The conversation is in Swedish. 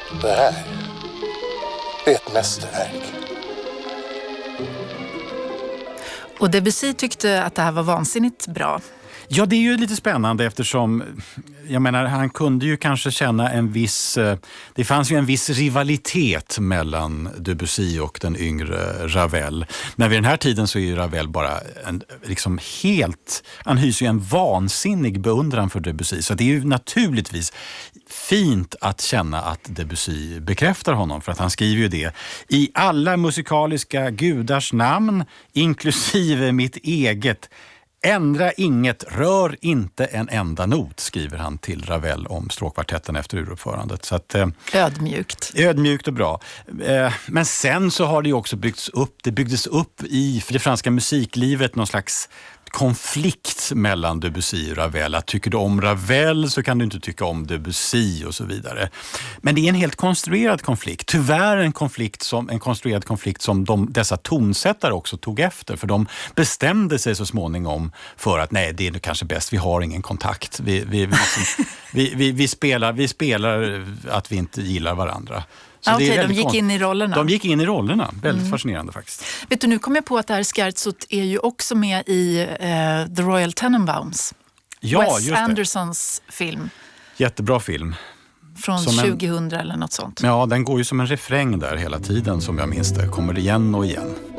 Det här är ett mästerverk. Och Debussy tyckte att det här var vansinnigt bra. Ja, det är ju lite spännande eftersom, jag menar, han kunde ju kanske känna en viss, det fanns ju en viss rivalitet mellan Debussy och den yngre Ravel. Men vid den här tiden så är ju Ravel bara liksom helt, han hyser ju en vansinnig beundran för Debussy. Så det är ju naturligtvis fint att känna att Debussy bekräftar honom, för att han skriver ju det. I alla musikaliska gudars namn, inklusive mitt eget, ändra inget, rör inte en enda not, skriver han till Ravel om stråkkvartetten efter uruppförandet. Så att, ödmjukt och bra. Men sen så har det ju också byggdes upp i det franska musiklivet någon slags konflikt mellan Debussy och Ravel. Att tycker du om Ravel så kan du inte tycka om Debussy och så vidare. Men det är en helt konstruerad konflikt. Tyvärr en konstruerad konflikt som dessa tonsättare också tog efter. För de bestämde sig så småningom för att nej, det är nu kanske bäst, vi har ingen kontakt. Vi spelar att vi inte gillar varandra. Okej, de gick in i rollerna. De gick in i rollerna. Väldigt fascinerande faktiskt. Vet du, nu kom jag på att det här Scherzot är ju också med i The Royal Tenenbaums. Wes Andersons film. Jättebra film. Från 2000 eller något sånt. Ja, den går ju som en refräng där hela tiden som jag minns det. Kommer igen och igen.